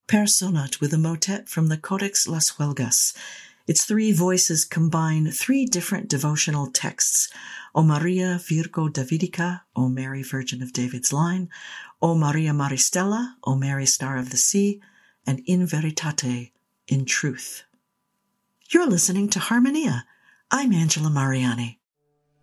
Personat with a motet from the Codex Las Huelgas. Its three voices combine three different devotional texts: O Maria Virgo Davidica, O Mary Virgin of David's line, O Maria Maristella, O Mary Star of the Sea, and In Veritate, in truth. You're listening to Harmonia. I'm Angela Mariani.